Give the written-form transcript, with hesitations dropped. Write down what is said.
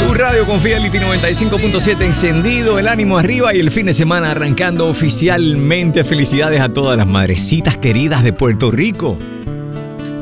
Tu radio con Fidelity 95.7 encendido, el ánimo arriba y el fin de semana arrancando oficialmente. Felicidades a todas las madrecitas queridas de Puerto Rico.